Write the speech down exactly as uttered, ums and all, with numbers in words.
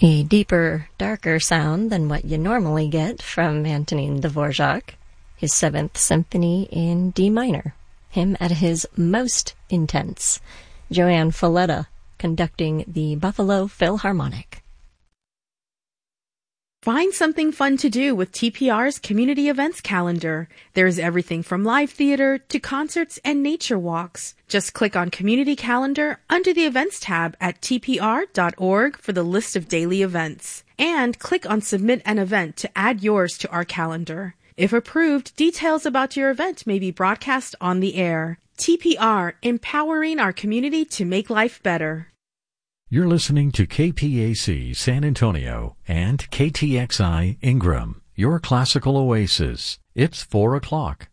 A deeper, darker sound than what you normally get from Antonin Dvorak, his Seventh Symphony in D minor, him at his most intense. Joanne Falletta conducting the Buffalo Philharmonic. Find something fun to do with T P R's community events calendar. There's everything from live theater to concerts and nature walks. Just click on Community Calendar under the Events tab at T P R dot org for the list of daily events. And click on Submit an Event to add yours to our calendar. If approved, details about your event may be broadcast on the air. T P R, empowering our community to make life better. You're listening to K P A C San Antonio and K T X I Ingram, your classical oasis. It's four o'clock.